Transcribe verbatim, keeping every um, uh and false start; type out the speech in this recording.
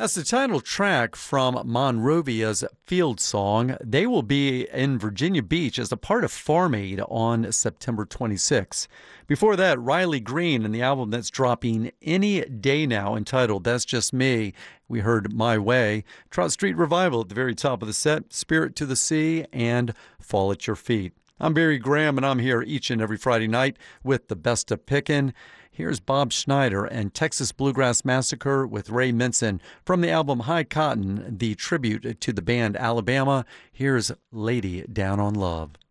That's the title track from Monrovia's Field Song. They will be in Virginia Beach as a part of Farm Aid on September twenty-sixth. Before that, Riley Green and the album that's dropping any day now entitled That's Just Me. We heard My Way, Trout Street Revival at the very top of the set, Spirit to the Sea, and Fall at Your Feet. I'm Barry Graham, and I'm here each and every Friday night with the best of pickin'. Here's Bob Schneider and Texas Bluegrass Massacre with Ray Minson from the album High Cotton, the tribute to the band Alabama. Here's Lady Down on Love.